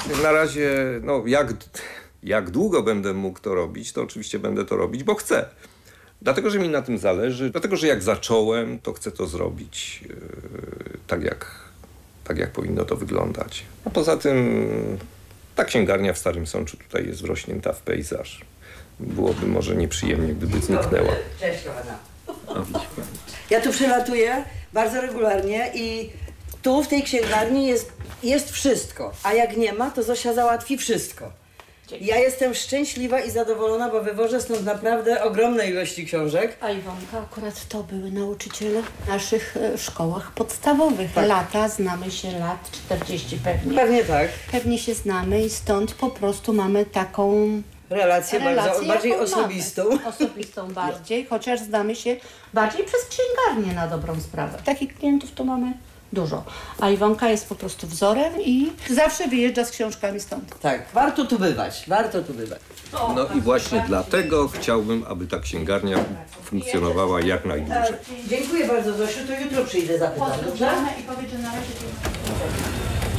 Na razie, no jak długo będę mógł to robić, to oczywiście będę to robić, bo chcę. Dlatego, że mi na tym zależy, dlatego, że jak zacząłem, to chcę to zrobić tak jak powinno to wyglądać. A poza tym ta księgarnia w Starym Sączu tutaj jest wrośnięta w pejzaż. Byłoby może nieprzyjemnie, gdyby zniknęła. Cześć, kochana. Ja tu przylatuję bardzo regularnie i tu w tej księgarni jest wszystko. A jak nie ma, to Zosia załatwi wszystko. Ja jestem szczęśliwa i zadowolona, bo wywożę stąd naprawdę ogromne ilości książek. A Iwonka, akurat to były nauczyciele w naszych szkołach podstawowych. Tak. Lata, znamy się lat 40 pewnie. Pewnie tak. Pewnie się znamy i stąd po prostu mamy taką Relację bardziej jaką osobistą. mamy. Osobistą bardziej, chociaż znamy się bardziej przez księgarnię na dobrą sprawę. Takich klientów tu mamy dużo. A Iwonka jest po prostu wzorem i zawsze wyjeżdża z książkami stąd. Tak, warto tu bywać, warto tu bywać. No i właśnie dlatego chciałbym, aby ta księgarnia funkcjonowała jak najdłużej. Dziękuję bardzo, Zosiu, to jutro przyjdę zapytać, dobrze? I powiedz, że na razie